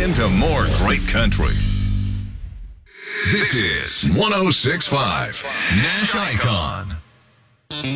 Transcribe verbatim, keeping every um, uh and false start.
into more great country. This is one oh six point five Nash Icon.